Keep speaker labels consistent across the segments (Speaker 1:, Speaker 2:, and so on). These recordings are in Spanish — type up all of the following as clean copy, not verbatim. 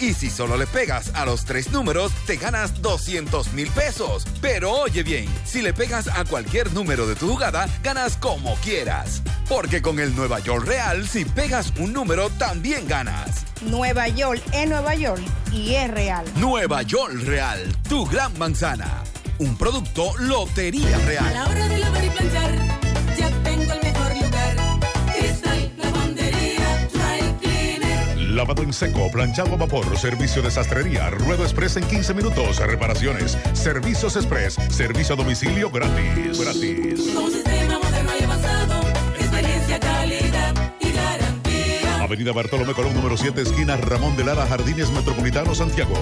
Speaker 1: Y si solo le pegas a los 3 números, te ganas 200,000 pesos. Pero oye bien, si le pegas a cualquier número de tu jugada, ganas como quieras. Porque con el Nueva York Real, si pegas un número, también ganas.
Speaker 2: Nueva York es Nueva York y es real.
Speaker 1: Nueva York Real, tu gran manzana. Un producto Lotería Real.
Speaker 3: A la hora de lavar y planchar, ya tengo el mejor lugar. Cristal Lavandería Dry Cleaner.
Speaker 4: Lavado en seco, planchado a vapor, servicio de sastrería, ruedo express en 15 minutos, reparaciones, servicios express, servicio a domicilio gratis.
Speaker 3: Con un sistema moderno y avanzado, experiencia, calidad y garantía.
Speaker 4: Avenida Bartolomé Colón, número 7, esquina Ramón de Lara, Jardines Metropolitano, Santiago.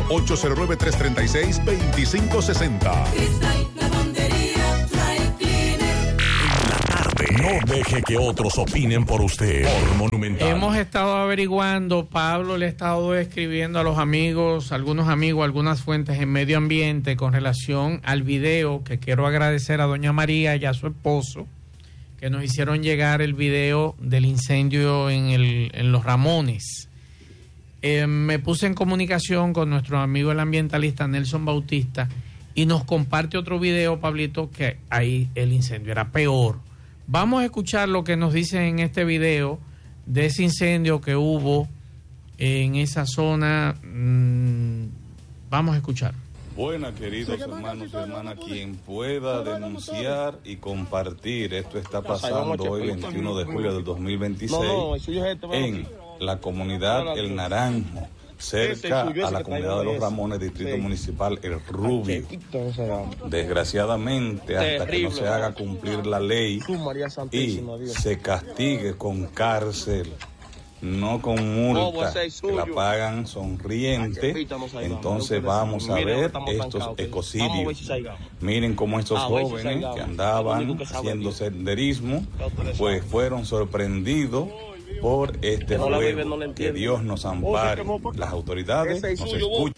Speaker 4: 809-336-2560.
Speaker 3: Cristal Lavandería Dry Cleaner.
Speaker 5: En la tarde. No deje que otros opinen por usted. Por Monumental.
Speaker 6: Hemos estado averiguando, Pablo le ha estado escribiendo a los amigos, algunas fuentes en medio ambiente con relación al video, que quiero agradecer a doña María y a su esposo, que nos hicieron llegar el video del incendio en Los Ramones. Me puse en comunicación con nuestro amigo el ambientalista Nelson Bautista y nos comparte otro video, Pablito, que ahí el incendio era peor. Vamos a escuchar lo que nos dicen en este video de ese incendio que hubo en esa zona. Vamos a escuchar.
Speaker 7: Buenas, queridos hermanos y hermanas, quien pueda denunciar y compartir, esto está pasando hoy 21 de julio del 2026 en la comunidad El Naranjo, cerca a la comunidad de Los Ramones, distrito municipal El Rubio. Desgraciadamente, hasta que no se haga cumplir la ley y se castigue con cárcel, no con multa, que la pagan sonriente, entonces vamos a ver estos ecocidios. Miren cómo estos jóvenes que andaban haciendo senderismo, pues fueron sorprendidos por este fuego. Que Dios nos ampare, las autoridades nos escuchan.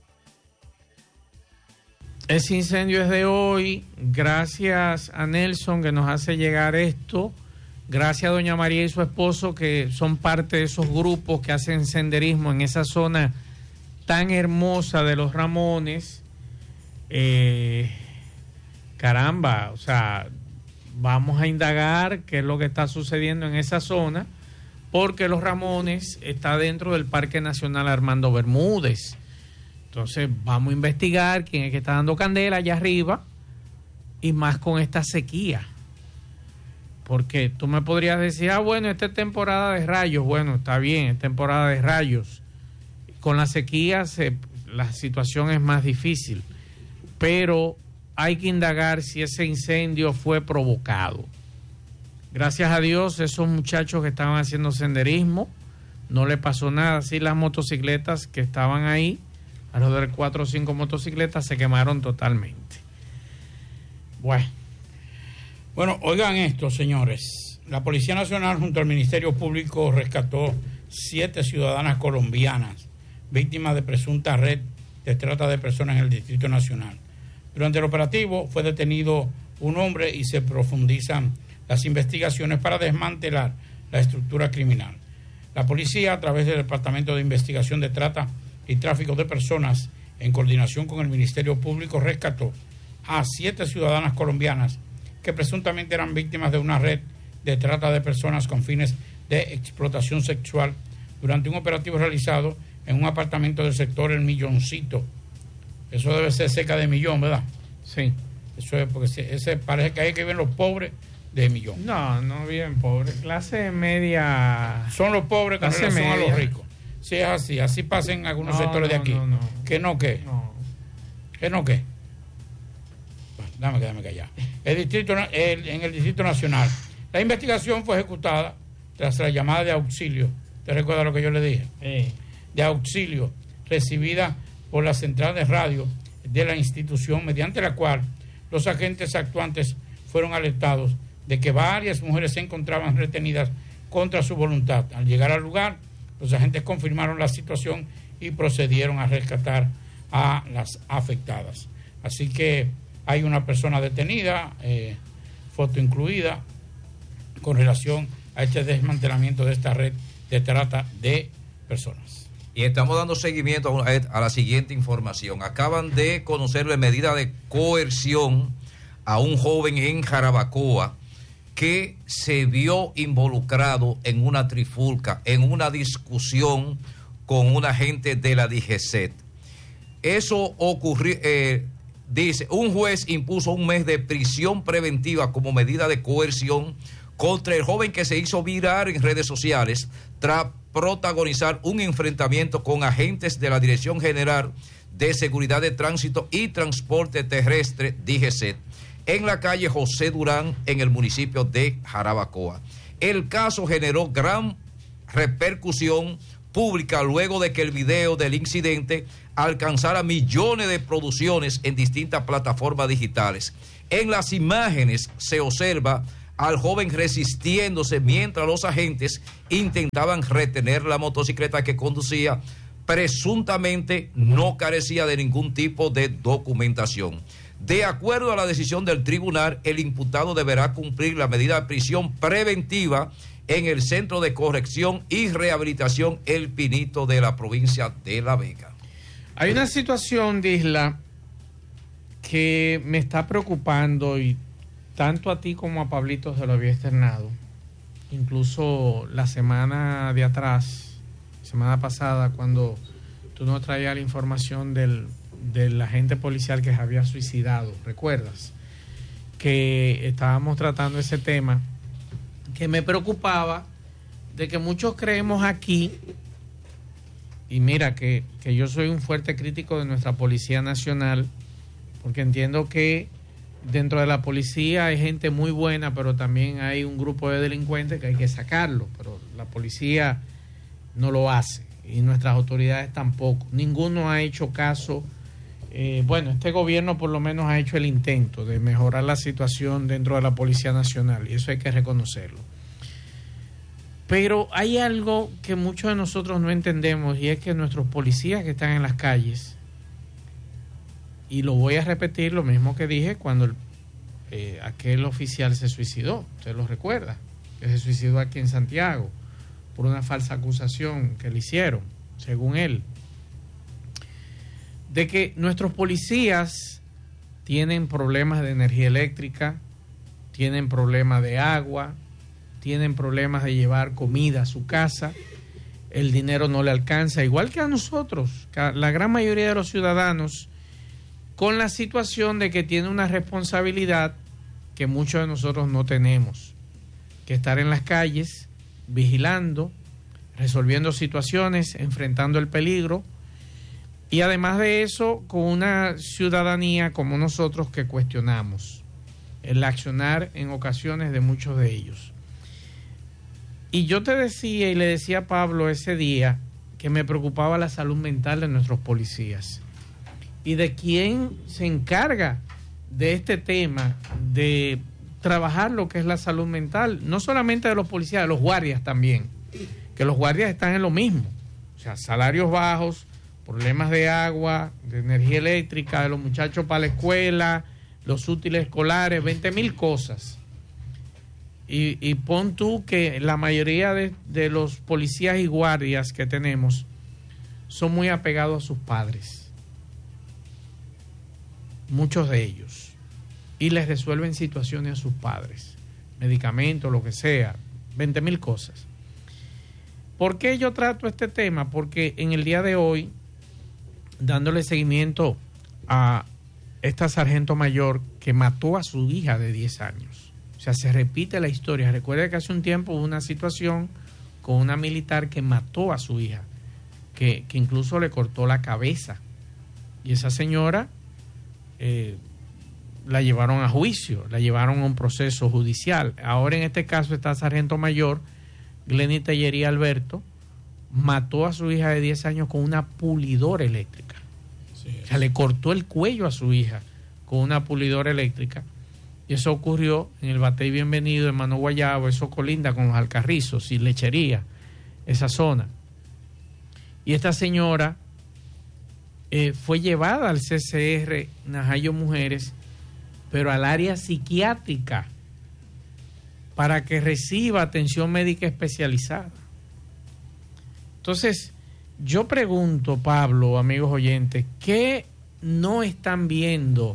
Speaker 6: Ese incendio es de hoy, gracias a Nelson que nos hace llegar esto. Gracias a doña María y su esposo, que son parte de esos grupos que hacen senderismo en esa zona tan hermosa de Los Ramones. Caramba, o sea, vamos a indagar qué es lo que está sucediendo en esa zona, porque Los Ramones está dentro del Parque Nacional Armando Bermúdez. Entonces vamos a investigar quién es que está dando candela allá arriba, y más con esta sequía. Porque tú me podrías decir, bueno, esta es temporada de rayos. Bueno, está bien, es temporada de rayos. Con la sequía la situación es más difícil. Pero hay que indagar si ese incendio fue provocado. Gracias a Dios, esos muchachos que estaban haciendo senderismo, no le pasó nada. Sí, las motocicletas que estaban ahí, alrededor de 4 o 5 motocicletas, se quemaron totalmente.
Speaker 8: Bueno, oigan esto, señores. La Policía Nacional junto al Ministerio Público rescató 7 ciudadanas colombianas víctimas de presunta red de trata de personas en el Distrito Nacional. Durante el operativo fue detenido un hombre y se profundizan las investigaciones para desmantelar la estructura criminal. La policía, a través del Departamento de Investigación de Trata y Tráfico de Personas, en coordinación con el Ministerio Público, rescató a 7 ciudadanas colombianas que presuntamente eran víctimas de una red de trata de personas con fines de explotación sexual durante un operativo realizado en un apartamento del sector El Milloncito. Eso debe ser cerca de Millón, ¿verdad?
Speaker 6: Sí.
Speaker 8: Eso es porque ese parece que ahí que viven los pobres de Millón.
Speaker 6: No viven pobres. Clase media.
Speaker 8: Son los pobres con relación a los ricos. Sí, es así pasa en algunos sectores de aquí.
Speaker 6: No.
Speaker 8: ¿Qué? Dame callado. En el Distrito Nacional. La investigación fue ejecutada tras la llamada de auxilio. ¿Te recuerdas lo que yo le dije? De auxilio recibida por la central de radio de la institución, mediante la cual los agentes actuantes fueron alertados de que varias mujeres se encontraban retenidas contra su voluntad. Al llegar al lugar, los agentes confirmaron la situación y procedieron a rescatar a las afectadas. Así que hay una persona detenida, foto incluida, con relación a este desmantelamiento de esta red de trata de personas.
Speaker 9: Y estamos dando seguimiento a la siguiente información. Acaban de conocerle medida de coerción a un joven en Jarabacoa que se vio involucrado en una trifulca, en una discusión con un agente de la DGCET. Eso ocurrió, dice, un juez impuso 1 mes de prisión preventiva como medida de coerción contra el joven que se hizo viral en redes sociales tras protagonizar un enfrentamiento con agentes de la Dirección General de Seguridad de Tránsito y Transporte Terrestre, DGCET, en la calle José Durán, en el municipio de Jarabacoa. El caso generó gran repercusión pública luego de que el video del incidente alcanzara millones de producciones en distintas plataformas digitales. En las imágenes se observa al joven resistiéndose mientras los agentes intentaban retener la motocicleta que conducía. Presuntamente no carecía de ningún tipo de documentación. De acuerdo a la decisión del tribunal, el imputado deberá cumplir la medida de prisión preventiva en el Centro de Corrección y Rehabilitación El Pinito de la provincia de La Vega.
Speaker 6: Hay una situación, Disla, que me está preocupando, y tanto a ti como a Pablito se lo había externado. Incluso la semana de atrás, semana pasada, cuando tú nos traías la información del agente policial que se había suicidado, ¿recuerdas? Que estábamos tratando ese tema, que me preocupaba de que muchos creemos aquí, y mira que yo soy un fuerte crítico de nuestra Policía Nacional, porque entiendo que dentro de la policía hay gente muy buena, pero también hay un grupo de delincuentes que hay que sacarlo, pero la policía no lo hace y nuestras autoridades tampoco. Ninguno ha hecho caso. Bueno, este gobierno por lo menos ha hecho el intento de mejorar la situación dentro de la Policía Nacional, y eso hay que reconocerlo. Pero hay algo que muchos de nosotros no entendemos, y es que nuestros policías que están en las calles, y lo voy a repetir lo mismo que dije cuando aquel oficial se suicidó, usted lo recuerda, que se suicidó aquí en Santiago por una falsa acusación que le hicieron, según él, de que nuestros policías tienen problemas de energía eléctrica, tienen problemas de agua, tienen problemas de llevar comida a su casa, el dinero no le alcanza, igual que a nosotros, la gran mayoría de los ciudadanos, con la situación de que tiene una responsabilidad que muchos de nosotros no tenemos, que estar en las calles, vigilando, resolviendo situaciones, enfrentando el peligro, y además de eso, con una ciudadanía como nosotros que cuestionamos el accionar en ocasiones de muchos de ellos. Y yo te decía y le decía a Pablo ese día que me preocupaba la salud mental de nuestros policías y de quién se encarga de este tema, de trabajar lo que es la salud mental, no solamente de los policías, de los guardias también, que los guardias están en lo mismo, o sea, salarios bajos, problemas de agua, de energía eléctrica, de los muchachos para la escuela, los útiles escolares, 20,000 cosas. Y pon tú que la mayoría de los policías y guardias que tenemos son muy apegados a sus padres, muchos de ellos, y les resuelven situaciones a sus padres, medicamentos, lo que sea, 20,000 cosas. ¿Por qué yo trato este tema? Porque en el día de hoy, dándole seguimiento a esta sargento mayor que mató a su hija de 10 años. O sea, se repite la historia. Recuerda que hace un tiempo hubo una situación con una militar que mató a su hija, que incluso le cortó la cabeza. Y esa señora la llevaron a juicio, la llevaron a un proceso judicial. Ahora en este caso esta sargento mayor, Glenny Tellería Alberto, mató a su hija de 10 años con una pulidora eléctrica. Sí. O sea, le cortó el cuello a su hija con una pulidora eléctrica. Y eso ocurrió en el Batey Bienvenido, en Mano Guayabo, eso colinda con los Alcarrizos y Lechería, esa zona. Y esta señora fue llevada al CCR Najayo Mujeres, pero al área psiquiátrica, para que reciba atención médica especializada. Entonces, yo pregunto, Pablo, amigos oyentes, ¿qué no están viendo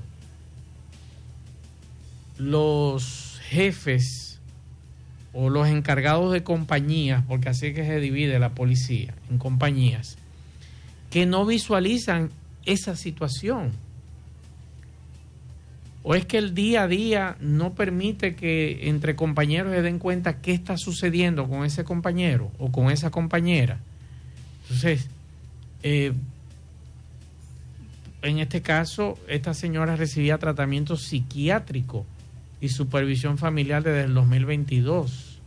Speaker 6: los jefes o los encargados de compañías, porque así es que se divide la policía en compañías, que no visualizan esa situación? ¿O es que el día a día no permite que entre compañeros se den cuenta qué está sucediendo con ese compañero o con esa compañera? Entonces, en este caso, esta señora recibía tratamiento psiquiátrico y supervisión familiar desde el 2022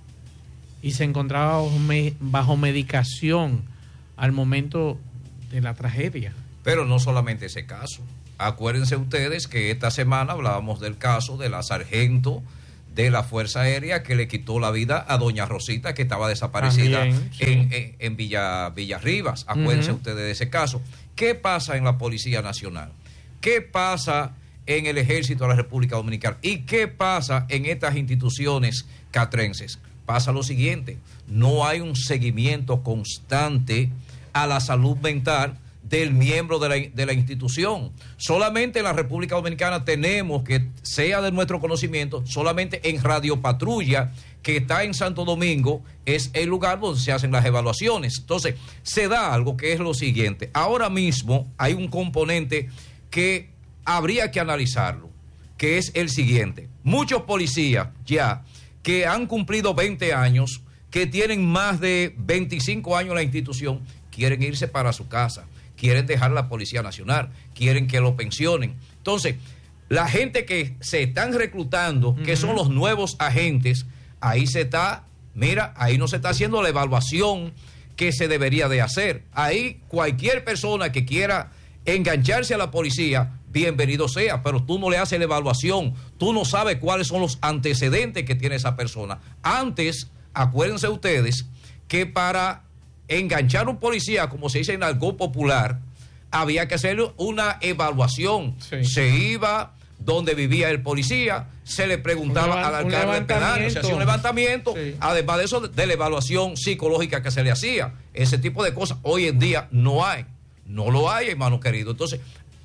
Speaker 6: y se encontraba bajo medicación al momento de la tragedia.
Speaker 9: Pero no solamente ese caso. Acuérdense ustedes que esta semana hablábamos del caso de la sargento de la Fuerza Aérea que le quitó la vida a doña Rosita, que estaba desaparecida también, sí, en Villarribas. Acuérdense ustedes de ese caso. ¿Qué pasa en la Policía Nacional? ¿Qué pasa en el Ejército de la República Dominicana? ¿Y qué pasa en estas instituciones catrenses? Pasa lo siguiente: no hay un seguimiento constante a la salud mental del miembro de la institución. Solamente en la República Dominicana tenemos, que sea de nuestro conocimiento, solamente en Radio Patrulla, que está en Santo Domingo, es el lugar donde se hacen las evaluaciones. Entonces, se da algo que es lo siguiente: ahora mismo hay un componente que habría que analizarlo, que es el siguiente. Muchos policías ya que han cumplido 20 años, que tienen más de 25 años en la institución, quieren irse para su casa, quieren dejar la Policía Nacional, quieren que lo pensionen. Entonces, la gente que se están reclutando, que son los nuevos agentes, ahí se está, mira, ahí no se está haciendo la evaluación que se debería de hacer. Ahí cualquier persona que quiera engancharse a la policía, bienvenido sea, pero tú no le haces la evaluación, tú no sabes cuáles son los antecedentes que tiene esa persona. Antes, acuérdense ustedes que para enganchar a un policía, como se dice en algo popular, había que hacerle una evaluación. Sí. Se iba donde vivía el policía, se le preguntaba al alcalde del penal, se hacía un levantamiento, sí, además de eso, de la evaluación psicológica que se le hacía. Ese tipo de cosas hoy en día no hay, no lo hay, hermano querido. Entonces,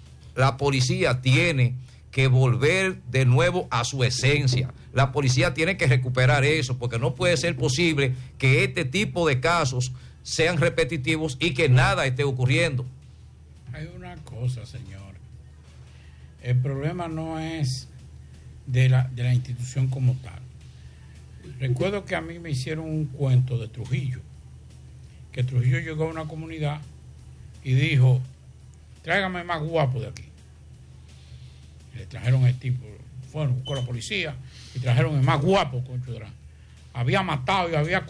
Speaker 9: la policía tiene que volver de nuevo a su esencia. La policía tiene que recuperar eso, porque no puede ser posible que este tipo de casos sean repetitivos y que nada esté ocurriendo.
Speaker 8: Hay una cosa, señor. El problema no es de la institución como tal. Recuerdo que a mí me hicieron un cuento de Trujillo, que Trujillo llegó a una comunidad y dijo: tráigame más guapo de aquí. Y le trajeron el tipo, fueron con la policía y trajeron el más guapo, concho. Había matado y había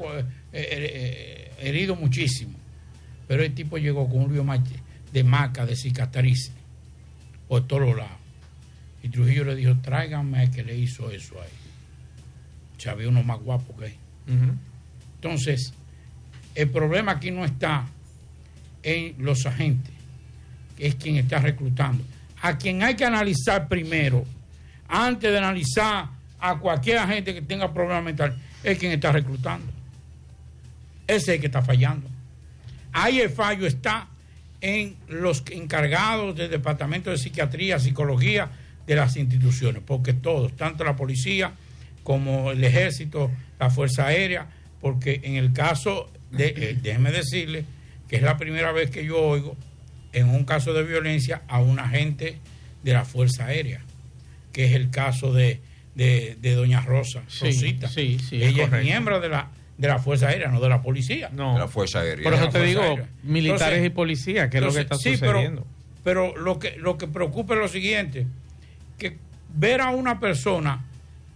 Speaker 8: herido muchísimo, pero el tipo llegó con un lío de marca, de cicatrices por todos los lados. Y Trujillo le dijo: tráiganme al que le hizo eso ahí. O sea, había uno más guapo que él. Entonces, el problema aquí no está en los agentes, que es quien está reclutando. A quien hay que analizar primero, antes de analizar a cualquier agente que tenga problemas mentales, es quien está reclutando. Ese es el que está fallando. Ahí el fallo está en los encargados del Departamento de Psiquiatría, Psicología de las instituciones, porque todos, tanto la policía como el Ejército, la Fuerza Aérea, porque en el caso de, déjeme decirle, que es la primera vez que yo oigo en un caso de violencia a un agente de la Fuerza Aérea, que es el caso de doña Rosa, Rosita. Sí, ella es miembro de la Fuerza Aérea, no de la policía.
Speaker 9: No, de la Fuerza Aérea.
Speaker 6: Por eso te digo, aérea, militares entonces, y policía, que es lo que está sucediendo.
Speaker 8: Pero lo que preocupa es lo siguiente, que ver a una persona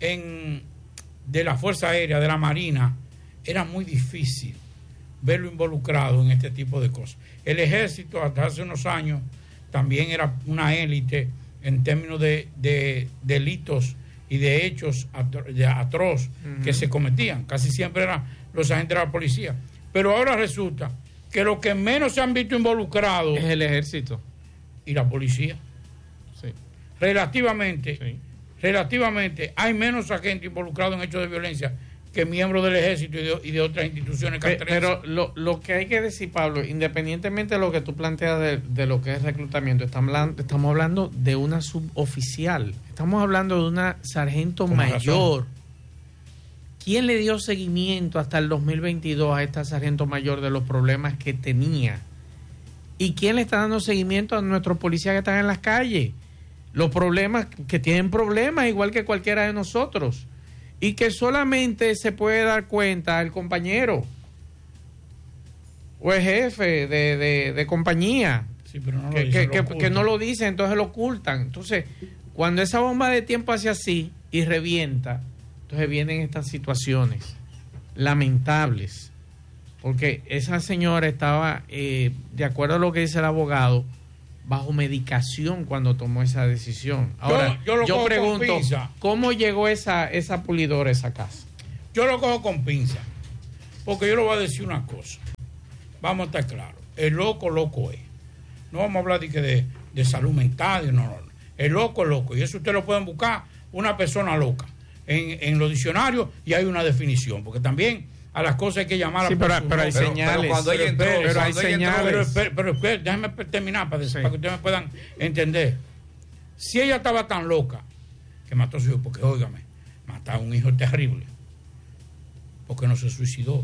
Speaker 8: de la Fuerza Aérea, de la Marina, era muy difícil verlo involucrado en este tipo de cosas. El Ejército, hasta hace unos años, también era una élite en términos de delitos y de hechos atroz que se cometían. Casi siempre eran los agentes de la policía. Pero ahora resulta que lo que menos se han visto involucrados
Speaker 6: es el Ejército
Speaker 8: y la policía.
Speaker 6: Sí.
Speaker 8: Relativamente hay menos agentes involucrados en hechos de violencia que miembros del ejército y de otras instituciones
Speaker 6: castrenses. Pero lo que hay que decir, Pablo, independientemente de lo que tú planteas de lo que es reclutamiento, estamos hablando de una suboficial, estamos hablando de una sargento mayor. Razón. ¿Quién le dio seguimiento hasta el 2022 a esta sargento mayor de los problemas que tenía? ¿Y quién le está dando seguimiento a nuestros policías que están en las calles? Los problemas, que tienen problemas igual que cualquiera de nosotros. Y que solamente se puede dar cuenta el compañero o el jefe de compañía. Sí, pero no que no lo dice, entonces lo ocultan. Entonces, cuando esa bomba de tiempo hace así y revienta, entonces vienen estas situaciones lamentables, porque esa señora estaba, de acuerdo a lo que dice el abogado, bajo medicación cuando tomó esa decisión. Ahora, yo pregunto, ¿cómo llegó esa pulidora a esa casa?
Speaker 8: Yo lo cojo con pinza, porque yo le voy a decir una cosa. Vamos a estar claros. El loco es. No vamos a hablar de salud mental, no. El loco es loco. Y eso ustedes lo pueden buscar, una persona loca. En los diccionarios, y hay una definición, porque también a las cosas hay que llamar
Speaker 6: pero hay señales.
Speaker 8: Pero hay señales. Pero déjenme terminar para que ustedes me puedan entender. Si ella estaba tan loca que mató a su hijo, porque óigame, matar a un hijo es terrible. ¿Por qué no se suicidó?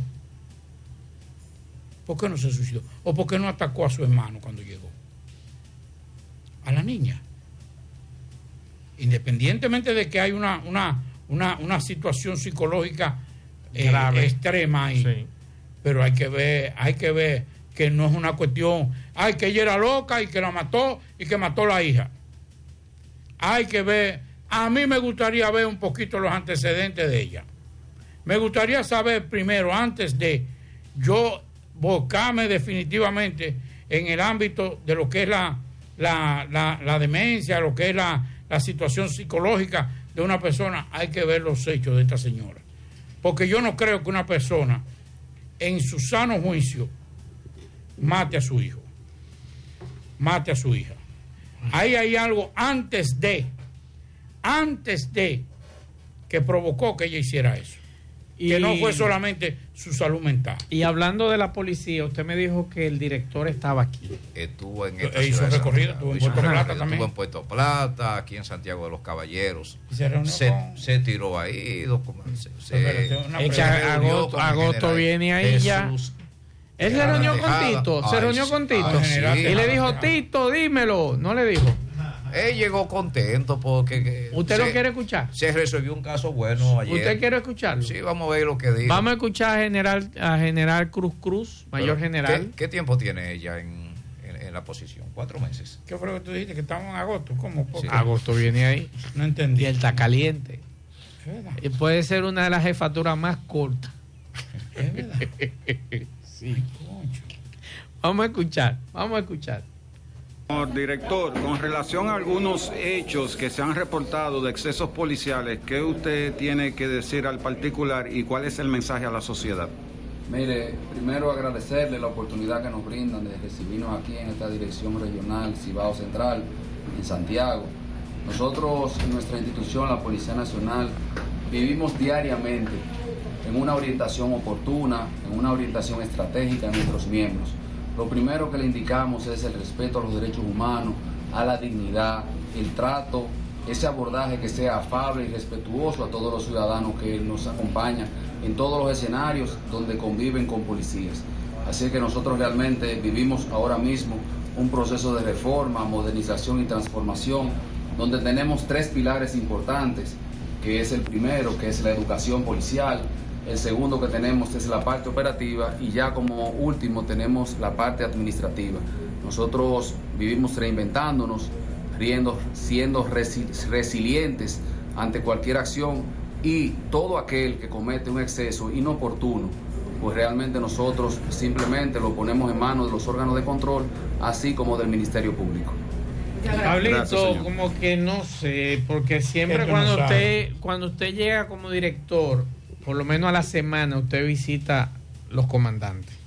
Speaker 8: ¿Por qué no se suicidó? ¿O por qué no atacó a su hermano cuando llegó? A la niña. Independientemente de que hay una situación psicológica grave, extrema ahí, sí. Pero hay que ver que no es una cuestión, que ella era loca y que la mató y que mató a la hija. Hay que ver, a mí me gustaría ver un poquito los antecedentes de ella. Me gustaría saber primero, antes de yo volcarme definitivamente en el ámbito de lo que es la demencia, lo que es la situación psicológica de una persona, hay que ver los hechos de esta señora. Porque yo no creo que una persona en su sano juicio mate a su hijo, mate a su hija. Ahí hay algo antes de que provocó que ella hiciera eso. Que no fue solamente su salud mental.
Speaker 6: Y hablando de la policía, usted me dijo que el director estaba aquí.
Speaker 9: Estuvo en esta
Speaker 8: hizo recorrido, estuvo en Puerto Plata también.
Speaker 9: Estuvo en Puerto Plata, aquí en Santiago de los Caballeros. Se tiró ahí.
Speaker 6: Agosto viene ahí ya. Él se reunió con Tito. Se reunió con Tito. Y le dijo, Tito, dímelo. No le dijo.
Speaker 9: Él llegó contento porque...
Speaker 6: ¿Usted lo quiere escuchar?
Speaker 9: Se resolvió un caso bueno ayer.
Speaker 6: ¿Usted quiere escucharlo?
Speaker 9: Sí, vamos a ver lo que dice.
Speaker 6: Vamos a escuchar a General Cruz, mayor general.
Speaker 9: ¿Qué tiempo tiene ella en la posición? 4 meses.
Speaker 8: ¿Qué fue lo que tú dijiste? Que estamos en agosto. ¿Cómo?
Speaker 6: Sí. Agosto viene ahí.
Speaker 8: No entendí.
Speaker 6: Y él está caliente. Y puede ser una de las jefaturas más cortas.
Speaker 8: Es verdad.
Speaker 6: Sí. Vamos a escuchar.
Speaker 10: Señor director, con relación a algunos hechos que se han reportado de excesos policiales, ¿qué usted tiene que decir al particular y cuál es el mensaje a la sociedad?
Speaker 11: Mire, primero agradecerle la oportunidad que nos brindan de recibirnos aquí en esta dirección regional Cibao Central, en Santiago. Nosotros, en nuestra institución, la Policía Nacional, vivimos diariamente en una orientación oportuna, en una orientación estratégica de nuestros miembros. Lo primero que le indicamos es el respeto a los derechos humanos, a la dignidad, el trato, ese abordaje que sea afable y respetuoso a todos los ciudadanos que nos acompañan en todos los escenarios donde conviven con policías. Así que nosotros realmente vivimos ahora mismo un proceso de reforma, modernización y transformación, donde tenemos 3 pilares importantes, que es el primero, que es la educación policial. El segundo que tenemos es la parte operativa y ya como último tenemos la parte administrativa. Nosotros vivimos reinventándonos, siendo resilientes ante cualquier acción y todo aquel que comete un exceso inoportuno, pues realmente nosotros simplemente lo ponemos en manos de los órganos de control, así como del Ministerio Público.
Speaker 6: Pablito, como que no sé, porque siempre cuando usted llega como director, por lo menos a la semana, usted visita los comandantes.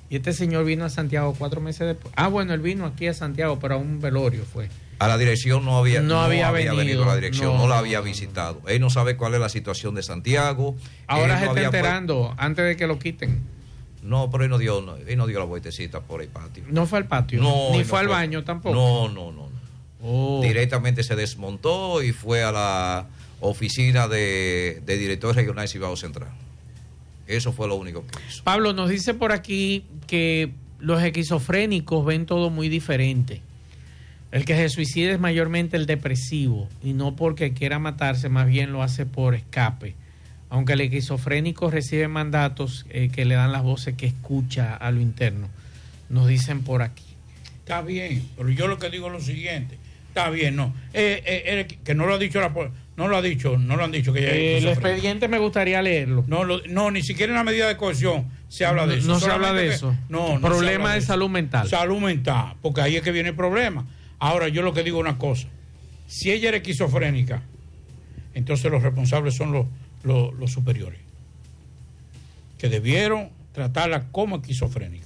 Speaker 6: Y este señor vino a Santiago 4 meses después. Ah, bueno, él vino aquí a Santiago, pero a un velorio fue.
Speaker 9: A la dirección no había
Speaker 6: venido
Speaker 9: a la dirección, no la había visitado. Él no sabe cuál es la situación de Santiago.
Speaker 6: Ahora se está enterando, antes de que lo quiten.
Speaker 9: No, pero él no dio la vueltecita por el patio.
Speaker 6: ¿No fue al patio?
Speaker 9: No.
Speaker 6: ¿Ni fue al baño tampoco?
Speaker 9: No. Oh. Directamente se desmontó y fue a la oficina de director regional de Cibao Central. Eso fue lo único que hizo.
Speaker 6: Pablo, nos dice por aquí que los esquizofrénicos ven todo muy diferente. El que se suicida es mayormente el depresivo y no porque quiera matarse, más bien lo hace por escape. Aunque el esquizofrénico recibe mandatos que le dan las voces que escucha a lo interno. Nos dicen por aquí.
Speaker 8: Está bien, pero yo lo que digo es lo siguiente. Está bien, no. Que no lo ha dicho no lo han dicho. Que
Speaker 6: el expediente me gustaría leerlo.
Speaker 8: No, ni siquiera en la medida de coerción se habla de eso.
Speaker 6: No se habla de eso.
Speaker 8: No.
Speaker 6: Problema de salud mental.
Speaker 8: Salud mental, porque ahí es que viene el problema. Ahora, yo lo que digo es una cosa. Si ella era esquizofrénica, entonces los responsables son los superiores, que debieron tratarla como esquizofrénica.